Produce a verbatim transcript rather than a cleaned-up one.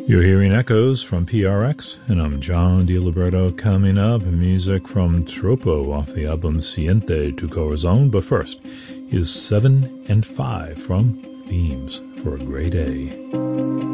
You're hearing Echoes from P R X, and I'm John DiLiberto. Coming up, music from Tropo off the album Siente tu Corazon, but first is seven and five from Themes for a Grey Day.